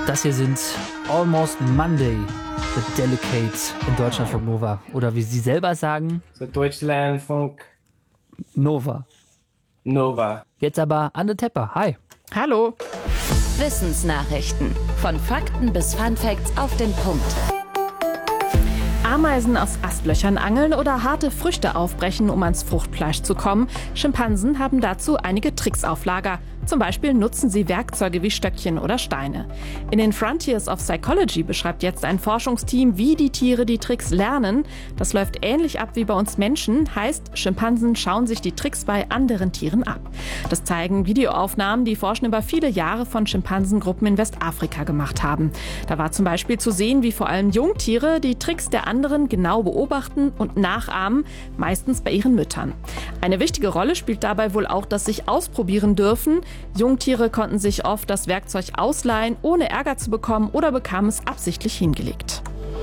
Das hier sind Almost Monday, The Delicates in Deutschlandfunk Nova. Oder wie sie selber sagen, So Deutschlandfunk Nova. Nova. Jetzt aber Anne Tepper. Hi. Hallo. Wissensnachrichten. Von Fakten bis Funfacts auf den Punkt. Ameisen aus Astlöchern angeln oder harte Früchte aufbrechen, um ans Fruchtfleisch zu kommen. Schimpansen haben dazu einige Tricks auf Lager. Zum Beispiel nutzen sie Werkzeuge wie Stöckchen oder Steine. In den Frontiers of Psychology beschreibt jetzt ein Forschungsteam, wie die Tiere die Tricks lernen. Das läuft ähnlich ab wie bei uns Menschen, heißt, Schimpansen schauen sich die Tricks bei anderen Tieren ab. Das zeigen Videoaufnahmen, die Forschende über viele Jahre von Schimpansengruppen in Westafrika gemacht haben. Da war zum Beispiel zu sehen, wie vor allem Jungtiere die Tricks der anderen genau beobachten und nachahmen, meistens bei ihren Müttern. Eine wichtige Rolle spielt dabei wohl auch das sich ausprobieren dürfen. Jungtiere konnten sich oft das Werkzeug ausleihen, ohne Ärger zu bekommen, oder bekamen es absichtlich hingelegt.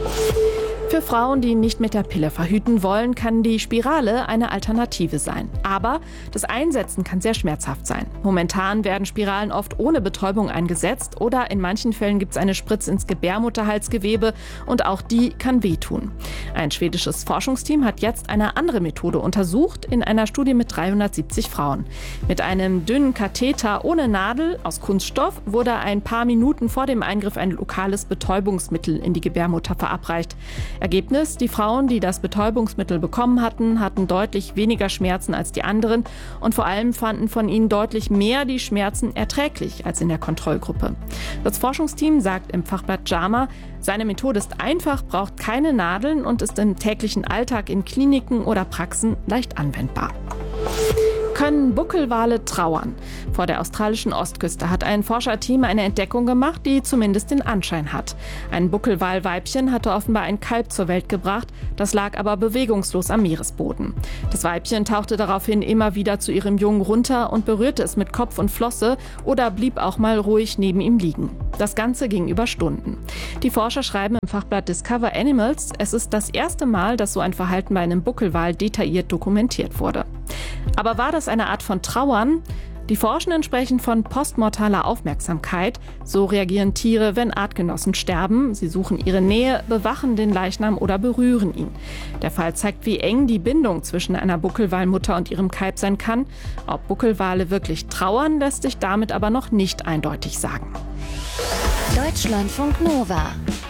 Für Frauen, die nicht mit der Pille verhüten wollen, kann die Spirale eine Alternative sein. Aber das Einsetzen kann sehr schmerzhaft sein. Momentan werden Spiralen oft ohne Betäubung eingesetzt oder in manchen Fällen gibt es eine Spritze ins Gebärmutterhalsgewebe und auch die kann wehtun. Ein schwedisches Forschungsteam hat jetzt eine andere Methode untersucht in einer Studie mit 370 Frauen. Mit einem dünnen Katheter ohne Nadel aus Kunststoff wurde ein paar Minuten vor dem Eingriff ein lokales Betäubungsmittel in die Gebärmutter verabreicht. Ergebnis: Die Frauen, die das Betäubungsmittel bekommen hatten, hatten deutlich weniger Schmerzen als die anderen und vor allem fanden von ihnen deutlich mehr die Schmerzen erträglich als in der Kontrollgruppe. Das Forschungsteam sagt im Fachblatt JAMA, seine Methode ist einfach, braucht keine Nadeln und ist im täglichen Alltag in Kliniken oder Praxen leicht anwendbar. Können Buckelwale trauern? Vor der australischen Ostküste hat ein Forscherteam eine Entdeckung gemacht, die zumindest den Anschein hat. Ein Buckelwalweibchen hatte offenbar ein Kalb zur Welt gebracht, das lag aber bewegungslos am Meeresboden. Das Weibchen tauchte daraufhin immer wieder zu ihrem Jungen runter und berührte es mit Kopf und Flosse oder blieb auch mal ruhig neben ihm liegen. Das Ganze ging über Stunden. Die Forscher schreiben im Fachblatt Discover Animals, es ist das erste Mal, dass so ein Verhalten bei einem Buckelwal detailliert dokumentiert wurde. Aber war das eine Art von Trauern? Die Forschenden sprechen von postmortaler Aufmerksamkeit. So reagieren Tiere, wenn Artgenossen sterben. Sie suchen ihre Nähe, bewachen den Leichnam oder berühren ihn. Der Fall zeigt, wie eng die Bindung zwischen einer Buckelwalmutter und ihrem Kalb sein kann. Ob Buckelwale wirklich trauern, lässt sich damit aber noch nicht eindeutig sagen. Deutschlandfunk Nova.